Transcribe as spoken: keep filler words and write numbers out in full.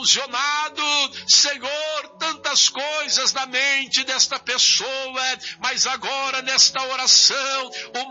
aprisionado, Senhor, tantas coisas na mente desta pessoa, mas agora nesta oração,